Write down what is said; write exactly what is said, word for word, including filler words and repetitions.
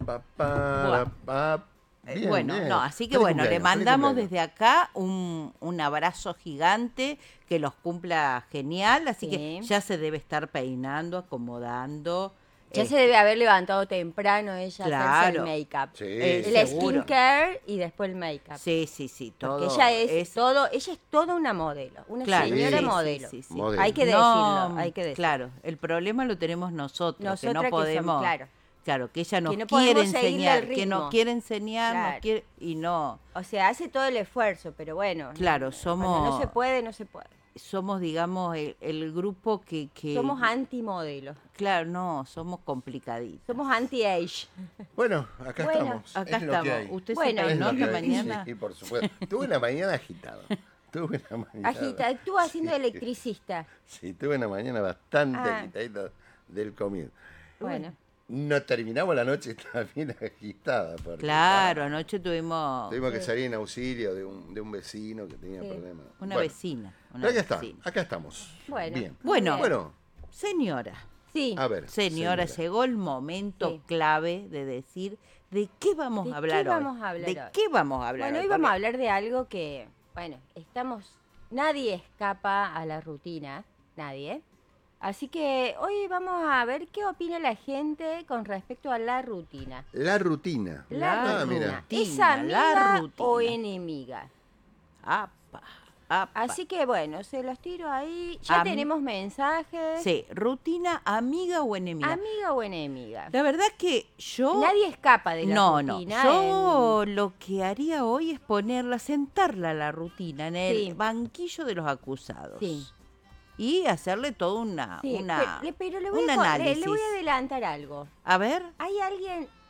pa, para, Buah. pa. Eh, Bien, bueno, bien. no, así que Feliz bueno, le cumpleaños, feliz mandamos cumpleaños. desde acá un, un abrazo gigante, que los cumpla genial, así que Sí. ya se debe estar peinando, acomodando. Ya eh, se debe haber levantado temprano ella a hacerse Claro. el make-up. Sí, Eh, El seguro. skincare y después el make-up. Sí, sí, sí, todo. Porque ella es, todo, ella es toda una modelo, una Claro, señora Sí, sí, modelo. sí, sí. Modelo. Hay que No, decirlo, hay que decirlo. Claro, el problema lo tenemos nosotros, Nosotras que no que somos, podemos, claro. claro, que ella nos Que no quiere podemos seguirle el enseñar, que nos ritmo. quiere enseñar, nos Claro. quiere y no. O sea, hace todo el esfuerzo, pero bueno. Claro, Cuando somos- no se puede, no se puede. Somos, digamos, el, el grupo que, que... Somos anti-modelos. Claro, no, somos complicaditos. Somos anti-age. Bueno, acá Bueno, estamos. Acá es lo que estamos. hay. ¿Usted Bueno. se Es peinó lo que esta hay. mañana? Sí, por supuesto. Tuve una mañana agitada. Tuve una mañana. Agita, tú haciendo Sí. electricista. Sí, tuve una mañana bastante Ah. agitadita del comienzo. Bueno. No terminamos la noche también agitada. Porque, Claro, ah, anoche tuvimos Tuvimos que salir en auxilio de un, de un vecino que tenía Sí. problemas. una Bueno, vecina. Una pero acá está, vecina. acá estamos. Bueno. Bien. Bueno. Bueno, Señora, Sí. a ver. señora, llegó el momento Sí. clave de decir de qué vamos ¿De a hablar qué hoy. vamos a hablar ¿De hoy? qué vamos a hablar Bueno, hoy hoy? vamos a Porque- hablar de algo que, bueno, estamos, nadie escapa a la rutina, nadie. Así que hoy vamos a ver qué opina la gente con respecto a la rutina. La rutina. La ah, rutina. mira. ¿Es la amiga rutina. o enemiga? Apa, apa. Así que bueno, se los tiro ahí. Ya Am- tenemos mensajes. Sí, rutina, amiga o enemiga. ¿Amiga o enemiga? La verdad que yo... Nadie escapa de la no, no. rutina. Yo lo que haría hoy es ponerla, sentarla a la rutina en el Sí. banquillo de los acusados. Sí. Y hacerle toda una... Sí, una pero, le- pero le voy, un a, co- le- análisis. le voy a adelantar algo. A ver, Hay alguien